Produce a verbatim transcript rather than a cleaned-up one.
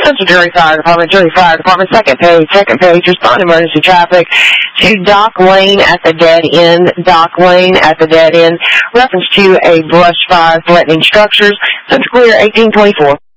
Central Drury Fire Department, Drury Fire Department, second page, second page, respond emergency traffic to Dock Lane at the dead end, Dock Lane at the dead end, reference to a brush fire threatening structures, Central Clear eighteen twenty-four.